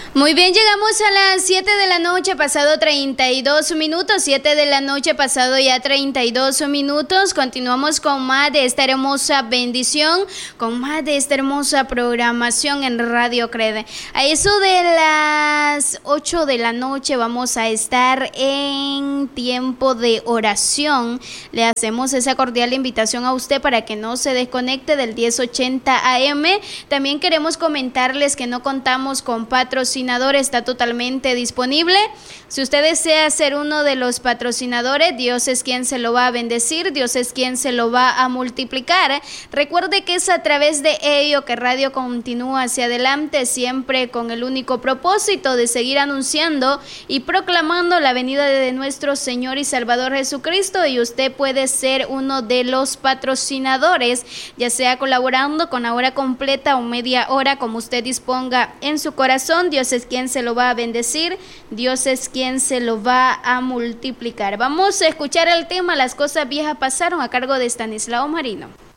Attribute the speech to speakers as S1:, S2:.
S1: Muy bien, llegamos a las 7 de la noche, pasado 32 minutos, 7 de la noche, pasado ya 32 minutos. Continuamos con más de esta hermosa bendición, con más de esta hermosa programación en Radio Crede. A eso de las 8 de la noche vamos a estar en tiempo de oración. Le hacemos esa cordial invitación a usted para que no se desconecte del 1080 AM. También queremos comentarles que no contamos con patrocinadores, está totalmente disponible. Si usted desea ser uno de los patrocinadores, Dios es quien se lo va a bendecir, Dios es quien se lo va a multiplicar. Recuerde que es a través de ello que Radio continúa hacia adelante, siempre con el único propósito de seguir anunciando y proclamando la venida de nuestro Señor y Salvador Jesucristo, y usted puede ser uno de los patrocinadores, ya sea colaborando con la hora completa o media hora, como usted disponga en su corazón. Dios es quien se lo va a bendecir, Dios es quien se lo va a multiplicar. Vamos a escuchar el tema Las cosas viejas pasaron, a cargo de Estanislao Marino.